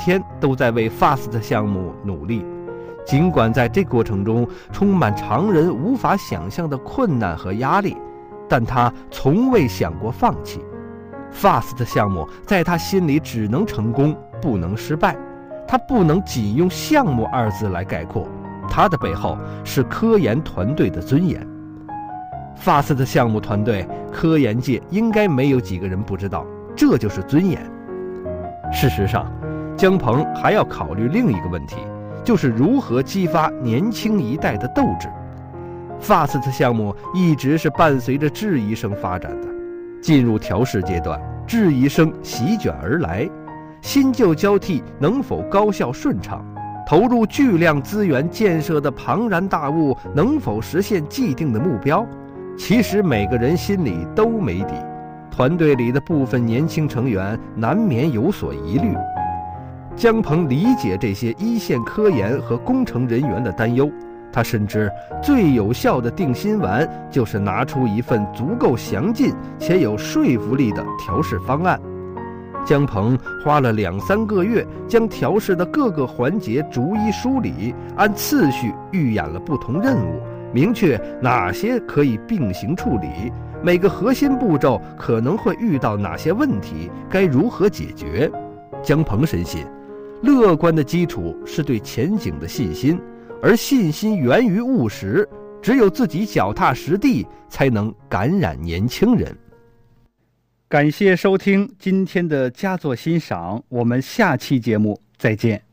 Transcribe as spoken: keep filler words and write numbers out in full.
天都在为 F A S T 项目努力。尽管在这过程中充满常人无法想象的困难和压力，但他从未想过放弃。 F A S T 项目在他心里只能成功，不能失败。他不能仅用项目二字来概括，他的背后是科研团队的尊严。 F A S T 项目团队，科研界应该没有几个人不知道，这就是尊严。事实上，姜鹏还要考虑另一个问题，就是如何激发年轻一代的斗志。 F A S T 项目一直是伴随着质疑声发展的，进入调试阶段，质疑声席卷而来，新旧交替能否高效顺畅，投入巨量资源建设的庞然大物能否实现既定的目标，其实每个人心里都没底，团队里的部分年轻成员难免有所疑虑。姜鹏理解这些一线科研和工程人员的担忧，他深知最有效的定心丸就是拿出一份足够详尽且有说服力的调试方案。姜鹏花了两三个月，将调试的各个环节逐一梳理，按次序预演了不同任务，明确哪些可以并行处理，每个核心步骤可能会遇到哪些问题，该如何解决。姜鹏深信，乐观的基础是对前景的信心，而信心源于务实，只有自己脚踏实地，才能感染年轻人。感谢收听今天的佳作欣赏，我们下期节目再见。